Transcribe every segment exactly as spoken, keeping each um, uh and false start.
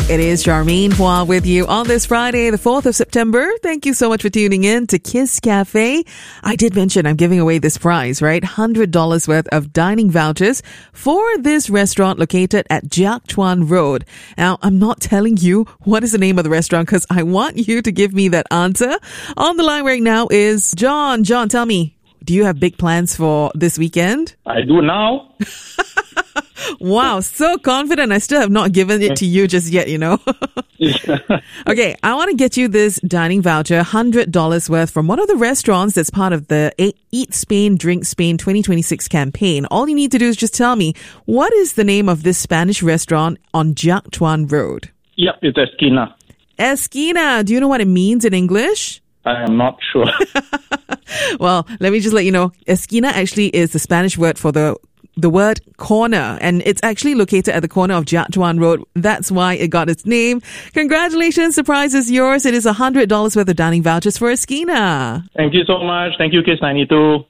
It is Charmaine Hua with you on this Friday, the fourth of September. Thank you so much for tuning in to Kiss Cafe. I did mention I'm giving away this prize, right? one hundred dollars worth of dining vouchers for this restaurant located at Jiak Chuan Road. Now, I'm not telling you what is the name of the restaurant because I want you to give me that answer. On the line right now is John. John, tell me, do you have big plans for this weekend? I do now. Wow, so confident. I still have not given it to you just yet, you know. Okay, I want to get you this dining voucher, one hundred dollars worth from one of the restaurants that's part of the Eat Spain, Drink Spain twenty twenty-six campaign. All you need to do is just tell me, what is the name of this Spanish restaurant on Jiak Chuan Road? Yep, it's Esquina. Esquina. Do you know what it means in English? I am not sure. Well, let me just let you know. Esquina actually is the Spanish word for the the word corner, and it's actually located at the corner of Jiak Chuan Road. That's why it got its name. Congratulations, the prize is yours. It is one hundred dollars worth of dining vouchers for Esquina. Thank you so much. Thank you, Kiss ninety-two.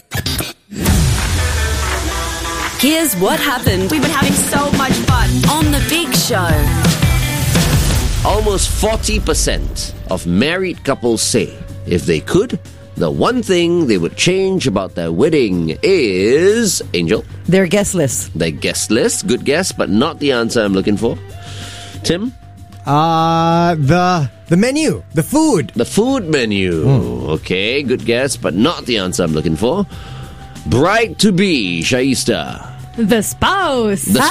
Here's what happened. We've been having so much fun on The Big Show. Almost forty percent of married couples say if they could, the one thing they would change about their wedding is... Angel? Their guest list. Their guest list. Good guess, but not the answer I'm looking for. Tim? Uh, the the menu. The food. The food menu. Mm. Okay, good guess, but not the answer I'm looking for. Bride-to-be, Shaista. The spouse. The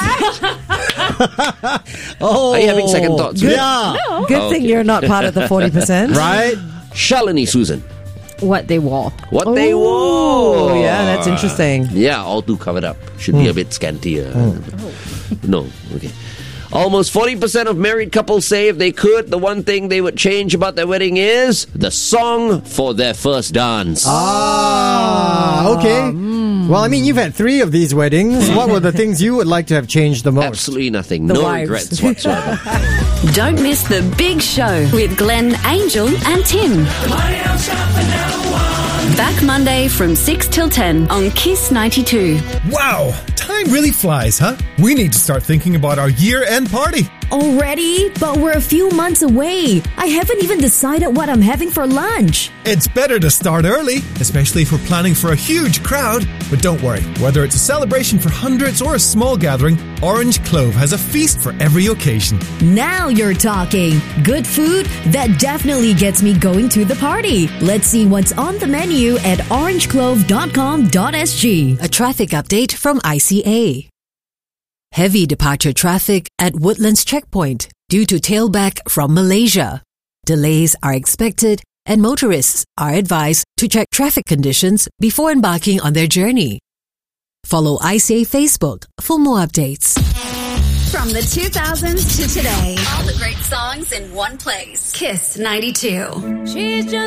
sp- oh, Are you having second thoughts? Good, yeah. No. Good Oh, thing okay. you're not part of the forty percent. Right? Shalini, Susan. What they wore. What they wore. Oh, yeah, that's interesting. Yeah, all too covered up. Should be a bit scantier. No, okay. Almost forty percent of married couples say if they could, the one thing they would change about their wedding is the song for their first dance. Ah, okay. Well, I mean, you've had three of these weddings. What were the things you would like to have changed the most? Absolutely nothing. The no wives. regrets whatsoever. Don't miss The Big Show with Glenn, Angel and Tim. Back Monday from six till ten on Kiss ninety-two. Wow, time really flies, huh? We need to start thinking about our year-end party. Already? But we're a few months away. I haven't even decided what I'm having for lunch. It's better to start early, especially if we're planning for a huge crowd. But don't worry, whether it's a celebration for hundreds or a small gathering, Orange Clove has a feast for every occasion. Now you're talking. Good food that definitely gets me going to the party. Let's see what's on the menu at orange clove dot com dot s g. A traffic update from I C A. Heavy departure traffic at Woodlands Checkpoint due to tailback from Malaysia. Delays are expected and motorists are advised to check traffic conditions before embarking on their journey. Follow I C A Facebook for more updates. From the two thousands to today, all the great songs in one place. Kiss ninety-two. She's just